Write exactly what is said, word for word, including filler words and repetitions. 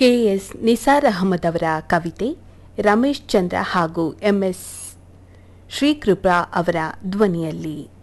K S Nisar Ahmed ಅವರ ಕವಿತೆ, ರಮೇಶ್ ಚಂದ್ರ ಹಾಗೂ ಎಂ ಎಸ್ ಶ್ರೀಕೃಪಾ ಅವರ ಧ್ವನಿಯಲ್ಲಿ.